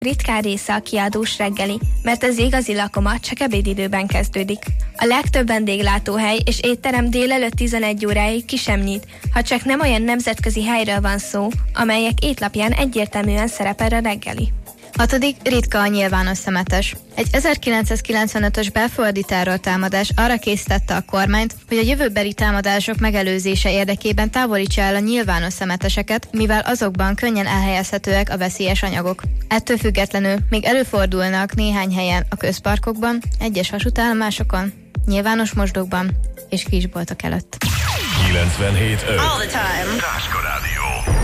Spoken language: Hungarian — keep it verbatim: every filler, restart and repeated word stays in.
Ritkán része a kiadós reggeli, mert az igazi lakoma csak ebédidőben kezdődik. A legtöbb vendéglátóhely és étterem délelőtt tizenegy óráig ki sem nyit, ha csak nem olyan nemzetközi helyről van szó, amelyek étlapján egyértelműen szerepel a reggeli. Hatodik. Ritka a nyilvános szemetes. Egy ezerkilencszázkilencvenötös belföldi terrortámadás arra késztette a kormányt, hogy a jövőbeli támadások megelőzése érdekében távolítsa el a nyilvános szemeteseket, mivel azokban könnyen elhelyezhetőek a veszélyes anyagok. Ettől függetlenül még előfordulnak néhány helyen a közparkokban, egyes vasútállomásokon, nyilvános mosdókban és kisboltok előtt. kilencvenhét öt. All the time.